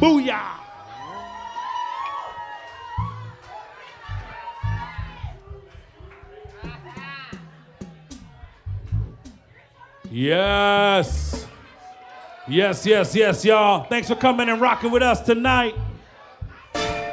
Booyah. Yes. Yes, yes, yes, y'all. Thanks for coming and rocking with us tonight.